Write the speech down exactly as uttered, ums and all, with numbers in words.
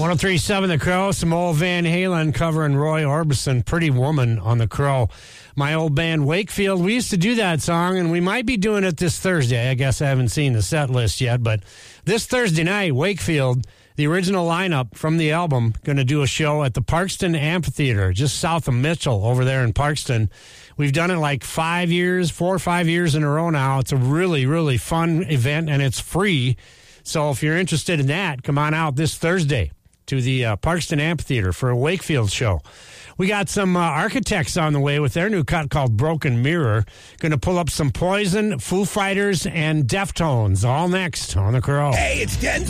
one oh three point seven The Crow, some old Van Halen covering Roy Orbison, Pretty Woman on The Crow. My old band Wakefield, we used to do that song, and we might be doing it this Thursday. I guess I haven't seen the set list yet, but this Thursday night, Wakefield, the original lineup from the album, going to do a show at the Parkston Amphitheater, just south of Mitchell over there in Parkston. We've done it like five years, four or five years in a row now. It's a really, really fun event, and it's free. So if you're interested in that, come on out this Thursday to the uh, Parkston Amphitheater for a Wakefield show. We got some uh, Architects on the way with their new cut called Broken Mirror. Going to pull up some Poison, Foo Fighters, and Deftones all next on The Crow. Hey, it's Ken.